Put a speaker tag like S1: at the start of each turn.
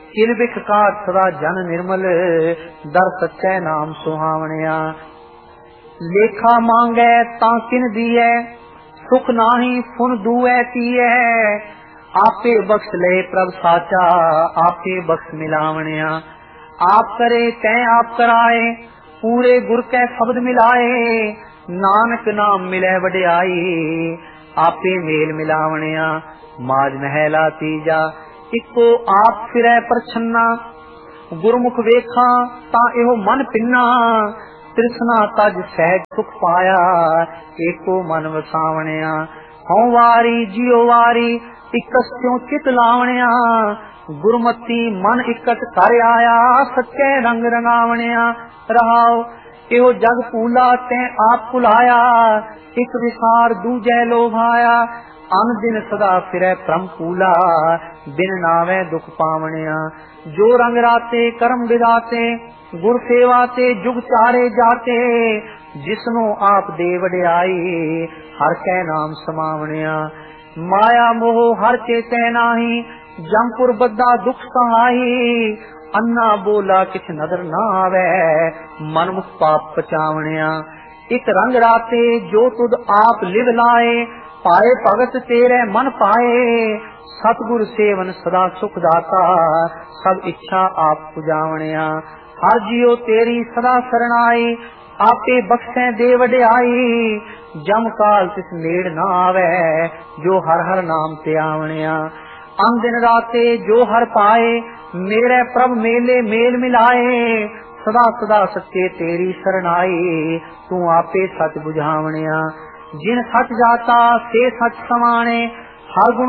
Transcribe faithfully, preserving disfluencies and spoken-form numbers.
S1: किल बिख काट सदा जन निर्मल, दर सच्चे नाम सुहावणिया। लेखा मांगे ता किन दिए, सुख नाही फुन दुए तीए। आपे बख्श ले प्रभ साचा, आपे बख्श मिलावणिया। आप करे तै आप कराए, पूरे गुर कै शब्द मिलाए। नानक नाम मिले वड्याई, आपे मेल मिलावणिया। माज महला तीजा, इको आप फिरै परछन्ना। गुरमुख वेखा ता एहो मन पिन्ना। तृष्णा तज सहज सुख पाया, एको मन वसावणिया। हौं वारी जियो वारी, इकस त्यों चित लावणिया। गुरमती मन इकट कर आया, सच्चे रंग रंगावणिया। रहाओ एहो जग पूला तैं आप भुलाया, एक विसार दूजै लोभाया। अन दिन सदा फिरै परम पूला, बिन नावे दुख पावणिया। जो रंग राते कर्म विदाते, गुर सेवा ते जुग चारे जाते। जिसनो आप दे वड्याई, हर कै नाम समावणिया। माया मोह हर चेतै नाही, जमपुर बद्दा दुख सहाई। अन्ना बोला किछ नदर ना आवे, मनमुख पाप पचावणिया। एक रंग राते जो तुद आप लिव लाए, पाए भगत तेरे मन पाए। सतगुर सेवन सदा सुख दाता, सब इच्छा आप पुजावणिया। हर जियो तेरी सदा सरणाई, आपे बख्शे दे वड्याई। जम काल तिस नेड़ ना आवे, जो हर हर नाम ते आवणिया। अन दिन राते जो हर पाए, मेरे प्रभ मेले मेल मिलाए। सदा सदा सच्चे तेरी सरनाई, तू आपे सच बुझावणिया। जिन सच जाता से सच समाने, हर गुण